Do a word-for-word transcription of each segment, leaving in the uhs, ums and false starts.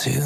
too.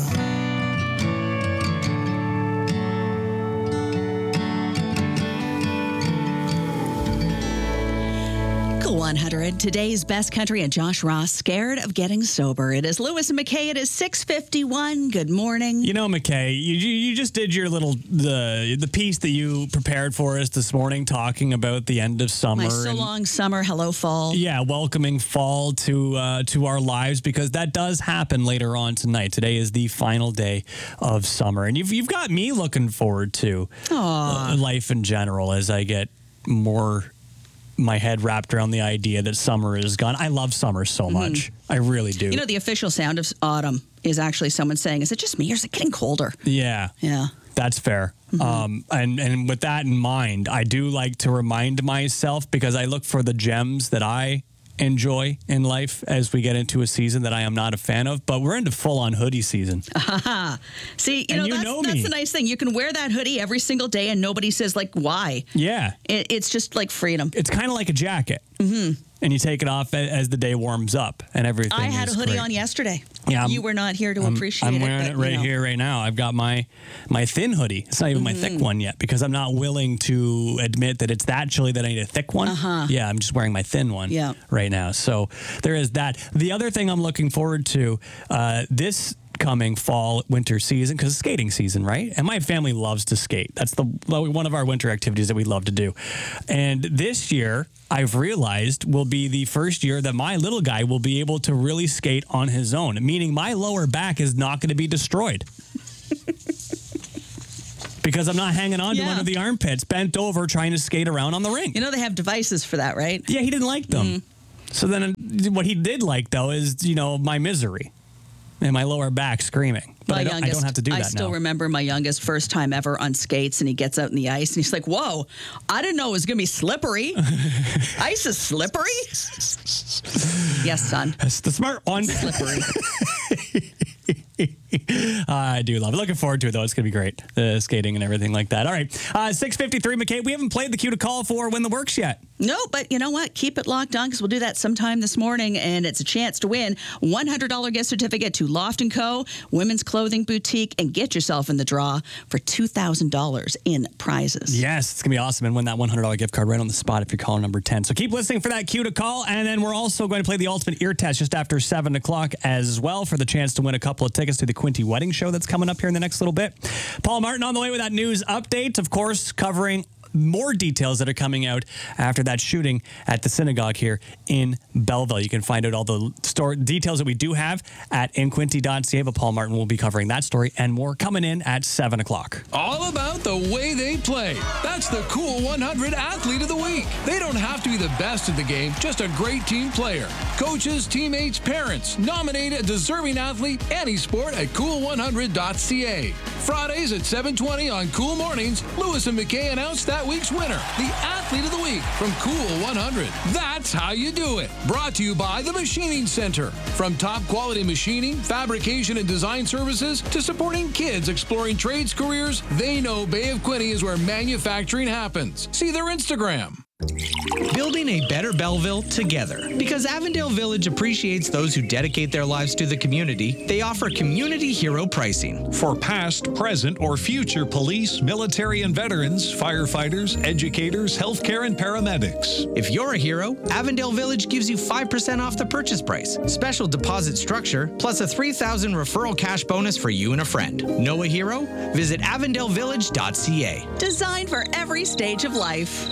one hundred, today's best country and Josh Ross, Scared of Getting Sober. It is Lewis and McKay. It is six fifty-one. Good morning. You know, McKay, you, you just did your little, the the piece that you prepared for us this morning talking about the end of summer. My so and, long summer, hello fall. Yeah, welcoming fall to uh, to our lives, because that does happen later on tonight. Today is the final day of summer. And you've, you've got me looking forward to uh, life in general as I get more... my head wrapped around the idea that summer is gone. I love summer so much. Mm-hmm. I really do. You know, the official sound of autumn is actually someone saying, is it just me or is it getting colder? Yeah. Yeah. That's fair. Mm-hmm. Um, and, and with that in mind, I do like to remind myself, because I look for the gems that I enjoy in life as we get into a season that I am not a fan of, but we're into full-on hoodie season. Uh-huh. See, you and know, you that's, know that's me. the nice thing. You can wear that hoodie every single day and nobody says, like, why? Yeah. It, it's just like freedom. It's kind of like a jacket. Mm-hmm. And you take it off as the day warms up and everything. I had a hoodie great. on yesterday. Yeah, I'm, you were not here to I'm, appreciate I'm it. I'm wearing but, it right you know. here, right now. I've got my my thin hoodie. It's not even mm-hmm. my thick one yet, because I'm not willing to admit that it's that chilly that I need a thick one. Uh-huh. Yeah, I'm just wearing my thin one yeah. right now. So there is that. The other thing I'm looking forward to, uh, this coming fall winter season, because skating season, right? And my family loves to skate. That's the one of our winter activities that we love to do. And this year, I've realized, will be the first year that my little guy will be able to really skate on his own, meaning my lower back is not going to be destroyed. Because I'm not hanging on to yeah. one of the armpits, bent over, trying to skate around on the rink. You know, they have devices for that, right? Yeah, he didn't like them. Mm-hmm. So then what he did like, though, is, you know, my misery and my lower back screaming. But I don't, youngest, I don't have to do that I now. still remember my youngest first time ever on skates, and he gets out in the ice, and he's like, whoa, I didn't know it was going to be slippery. Ice is slippery? Yes, son. That's the smart one. Slippery. I do love it. Looking forward to it, though. It's going to be great. The skating and everything like that. All right. Uh, six fifty-three, McKay. We haven't played the cue to call for Win the Works yet. No, but you know what? Keep it locked on, because we'll do that sometime this morning, and it's a chance to win one hundred dollars gift certificate to Loft and Co., Women's Clothing Boutique, and get yourself in the draw for two thousand dollars in prizes. Yes, it's going to be awesome, and win that one hundred dollars gift card right on the spot if you're calling number ten. So keep listening for that cue to call, and then we're also going to play the Ultimate Ear Test just after seven o'clock as well for the chance to win a couple of tickets to the Quinty Wedding Show that's coming up here in the next little bit. Paul Martin on the way with that news update, of course, covering more details that are coming out after that shooting at the synagogue here in Belleville. You can find out all the story details that we do have at in quinty dot c a, but Paul Martin will be covering that story and more coming in at seven o'clock. All about the way they play. That's the Cool one hundred Athlete of the Week. They don't have to be the best at the game, just a great team player. Coaches, teammates, parents, nominate a deserving athlete any sport at cool one hundred dot c a. Fridays at seven twenty on Cool Mornings, Lewis and McKay announce that week's winner, the Athlete of the Week from Cool one hundred. That's how you do it. Brought to you by the Machining Center. From top quality machining, fabrication, and design services to supporting kids exploring trades careers, they know Bay of Quinte is where manufacturing happens. See their Instagram. Building a better Belleville together. Because Avondale Village appreciates those who dedicate their lives to the community, they offer community hero pricing. For past, present, or future police, military, and veterans, firefighters, educators, healthcare, and paramedics. If you're a hero, Avondale Village gives you five percent off the purchase price, special deposit structure, plus a three thousand dollars referral cash bonus for you and a friend. Know a hero? Visit avondale village dot c a. Designed for every stage of life.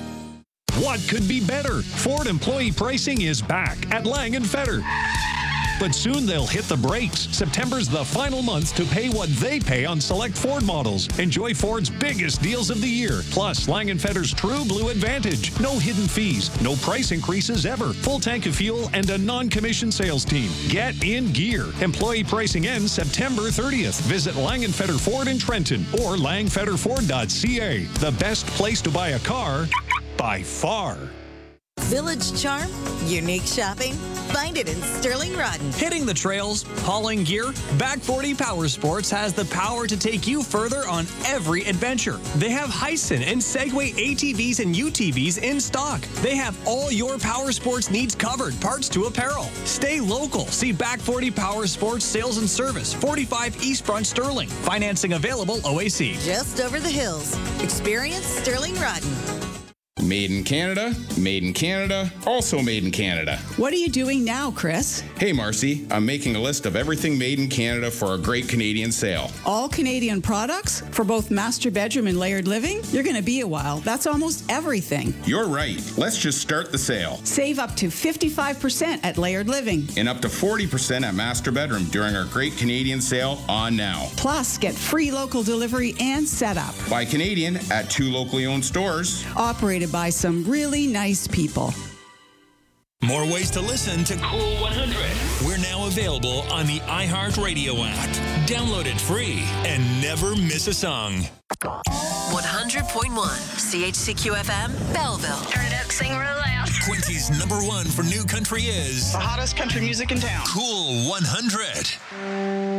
What could be better? Ford employee pricing is back at Lang and Fetter. But soon they'll hit the brakes. September's the final month to pay what they pay on select Ford models. Enjoy Ford's biggest deals of the year. Plus, Lang and Fetter's True Blue Advantage. No hidden fees, no price increases ever. Full tank of fuel and a non-commissioned sales team. Get in gear. Employee pricing ends September thirtieth. Visit Lang and Fetter Ford in Trenton or lang fetter ford dot c a. The best place to buy a car by far. Village charm, unique shopping. Find it in Sterling Rodden. Hitting the trails, hauling gear, Back forty Power Sports has the power to take you further on every adventure. They have Hyson and Segway A T Vs and U T Vs in stock. They have all your power sports needs covered, parts to apparel. Stay local. See Back forty Power Sports Sales and Service, forty-five East Front Sterling. Financing available O A C. Just over the hills. Experience Sterling Rodden. Made in Canada, made in Canada, also made in Canada. What are you doing now, Chris? Hey, Marcy, I'm making a list of everything made in Canada for our great Canadian sale. All Canadian products for both master bedroom and layered living? You're going to be a while. That's almost everything. You're right. Let's just start the sale. Save up to fifty-five percent at layered living. And up to forty percent at master bedroom during our great Canadian sale on now. Plus, get free local delivery and setup. Buy Canadian at two locally owned stores. Operated by some really nice people. More ways to listen to Cool one hundred. We're now available on the iHeartRadio app. Download it free and never miss a song. one hundred point one C H C Q F M, Belleville. Turn it up, sing real loud. Quincy's number one for new country is the hottest country music in town. Cool one hundred.